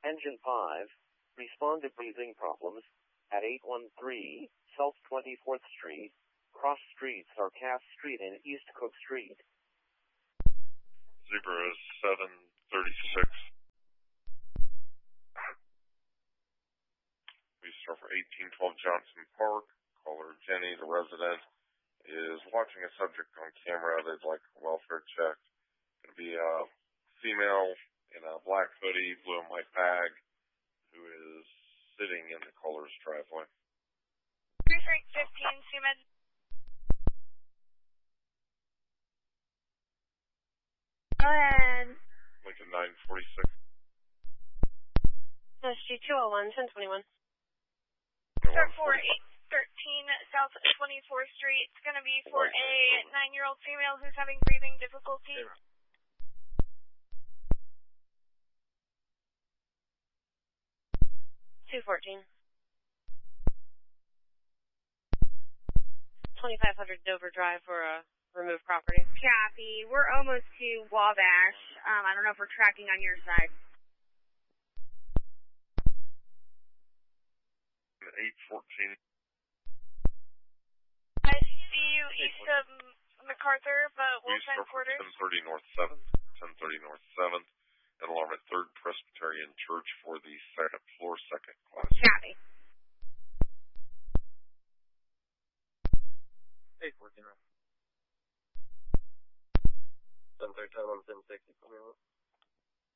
Engine 5, respond to breathing problems at 813 South 24th Street. Cross streets are Cass Street and East Cook Street. Zebra is 736. We start for 1812 Johnson Park. Caller Jenny, the resident, is watching a subject on camera. They'd like a welfare check. Going to be a female in a black hoodie, blue and white bag, who is sitting in the caller's driveway. 3315 Seaman. Go ahead. Lincoln 946. SG 201, 1021. Start for 813 South 24th Street. It's going to be for a 9-year-old female who's having breathing difficulty. 214. 2500 Dover Drive for a removed property. Copy. We're almost to Wabash. I don't know if we're tracking on your side. 814. I see you east of MacArthur, but we'll send quarters. 1030 North 7th. 1030 North 7th. And alarm at 3rd Presbyterian Church for the second floor, second class. Copy. 814. 1030 on 1060.